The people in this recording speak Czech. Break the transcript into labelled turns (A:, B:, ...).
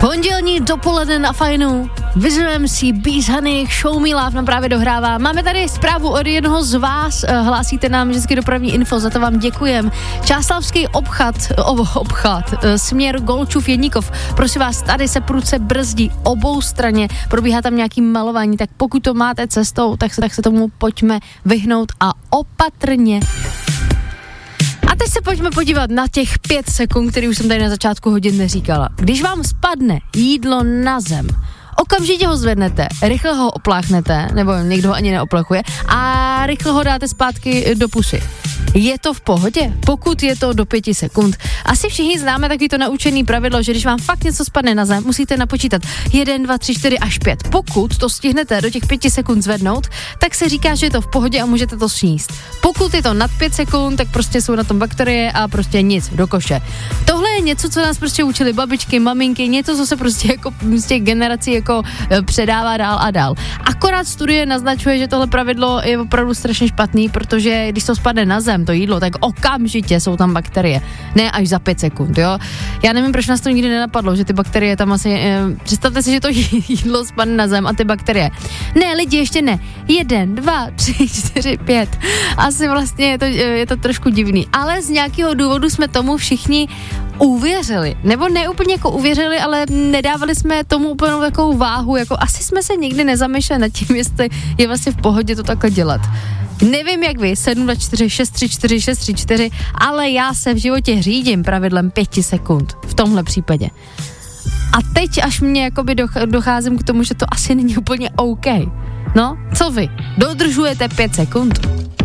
A: Pondělní dopoledne na Fajnu. Visual MC, Bees Honey, Show Me Love nám právě dohrává. Máme tady zprávu od jednoho z vás. Hlásíte nám vždycky dopravní info, za to vám děkujem. Čáslav,ský obchod, směr Golčův Jedníkov. Prosím vás, tady se prudce brzdí obou straně. Probíhá tam nějaký malování, tak pokud to máte cestou, tak se tomu pojďme vyhnout a opatrně. A teď se pojďme podívat na těch 5 sekund, který už jsem tady na začátku hodin neříkala. Když vám spadne jídlo na zem, okamžitě ho zvednete, rychle ho opláchnete, nebo někdo ho ani neoplachuje, a rychle ho dáte zpátky do pusy. Je to v pohodě? Pokud je to do 5 sekund. Asi všichni známe takový to naučený pravidlo, že když vám fakt něco spadne na zem, musíte napočítat 1, 2, 3, 4 až 5. Pokud to stihnete do těch 5 sekund zvednout, tak se říká, že je to v pohodě a můžete to sníst. Pokud je to nad 5 sekund, tak prostě jsou na tom bakterie a prostě nic, do koše. Tohle je něco, co nás prostě učili babičky, maminky, něco, co se prostě jako z těch generací jako předává dál a dál. Akorát studie naznačuje, že tohle pravidlo je opravdu strašně špatný, protože když to spadne na zem, to jídlo, tak okamžitě jsou tam bakterie. Ne až za 5 sekund, jo. Já nevím, proč nás to nikdy nenapadlo, že ty bakterie tam asi... představte si, že to jídlo spadne na zem a ty bakterie. Ne, lidi, ještě ne. 1, 2, 3, 4, 5. Asi vlastně je to trošku divný. Ale z nějakého důvodu jsme tomu všichni uvěřili. Nebo ne úplně jako uvěřili, ale nedávali jsme tomu úplně takovou váhu, jako asi jsme se nikdy nezamýšleli nad tím, jestli je vlastně v pohodě to takhle dělat. Nevím jak vy, 724 634 634, ale já se v životě řídím pravidlem 5 sekund v tomhle případě. A teď až mě jakoby docházím k tomu, že to asi není úplně OK. No, co vy? Dodržujete 5 sekund?